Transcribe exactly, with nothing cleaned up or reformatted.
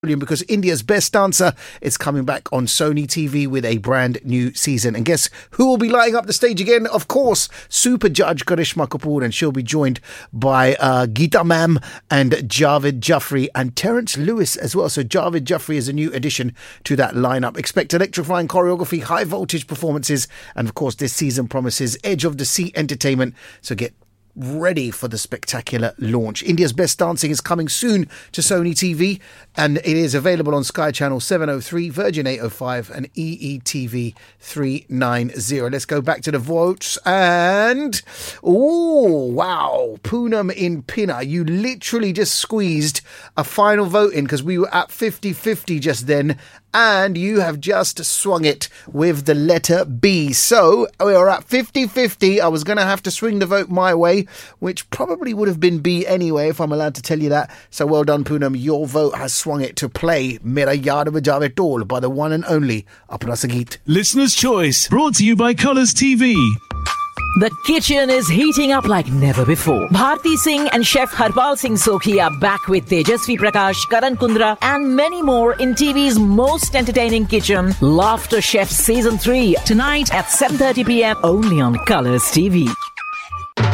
because India's Best Dancer is coming back on Sony T V with a brand new season. And guess who will be lighting up the stage again? Of course, super judge Karishma Kapoor, and she'll be joined by uh, Geeta Ma'am and Javed Jaffrey and Terence Lewis as well. So Javed Jaffrey is a new addition to that lineup. Expect electrifying choreography, high voltage performances, and of course this season promises edge of the seat entertainment. So get ready for the spectacular launch. India's Best Dancing is coming soon to Sony T V, and it is available on Sky Channel seven oh three, Virgin eight oh five and E E T V three ninety. Let's go back to the votes and oh wow, Poonam in Pinner, you literally just squeezed a final vote in because we were at fifty-fifty just then, and you have just swung it with the letter B. So we are at fifty-fifty. I was going to have to swing the vote my way, which probably would have been B anyway, if I'm allowed to tell you that. So well done, Poonam. Your vote has swung it to play Mera Yaar Bajaave Tol by the one and only Apna Sangeet. Listener's Choice, brought to you by Colours T V. The kitchen is heating up like never before. Bharti Singh and Chef Harpal Singh Sokhi are back with Tejasvi Prakash, Karan Kundra and many more in T V's most entertaining kitchen, Laughter Chef Season three, tonight at seven thirty p.m. only on Colours T V.